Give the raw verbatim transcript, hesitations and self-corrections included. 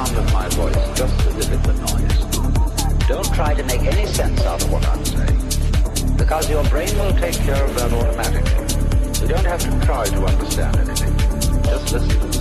sound of my voice just as if it's a noise. Don't try to make any sense out of what I'm saying, because your brain will take care of that automatically. You don't have to try to understand anything. Just listen.